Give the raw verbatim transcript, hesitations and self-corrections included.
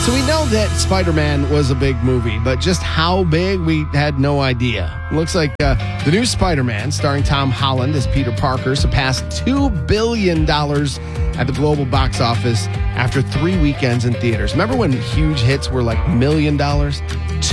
So we know that Spider-Man was a big movie, but just how big, we had no idea. Looks like uh, the new Spider-Man, starring Tom Holland as Peter Parker, surpassed two billion dollars at the global box office after three weekends in theaters. Remember when huge hits were like million dollars?